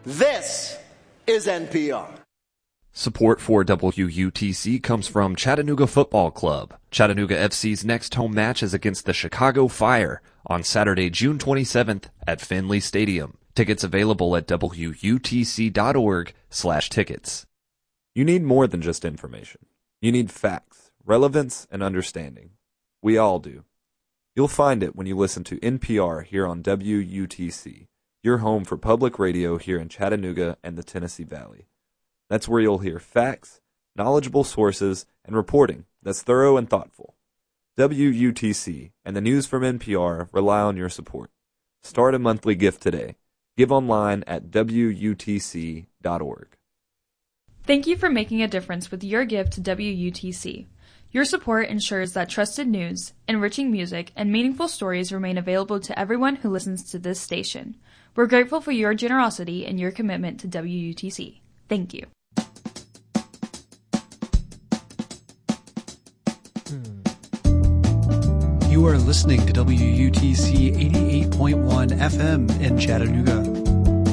This is NPR. Support for WUTC comes from Chattanooga Football Club. Chattanooga FC's next home match is against the Chicago Fire on Saturday, June 27th at Finley Stadium. Tickets available at WUTC.org/tickets. You need more than just information. You need facts, relevance, and understanding. We all do. You'll find it when you listen to NPR here on WUTC, your home for public radio here in Chattanooga and the Tennessee Valley. That's where you'll hear facts, knowledgeable sources, and reporting that's thorough and thoughtful. WUTC and the news from NPR rely on your support. Start a monthly gift today. Give online at WUTC.org. Thank you for making a difference with your gift to WUTC. Your support ensures that trusted news, enriching music, and meaningful stories remain available to everyone who listens to this station. We're grateful for your generosity and your commitment to WUTC. Thank you. You are listening to WUTC 88.1 FM in Chattanooga.